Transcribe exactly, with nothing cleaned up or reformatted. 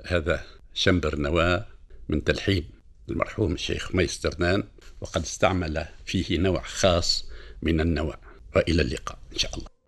هذا شمبر نوى من تلحين المرحوم الشيخ ميس درنان، وقد استعمل فيه نوع خاص من النوى. وإلى اللقاء إن شاء الله.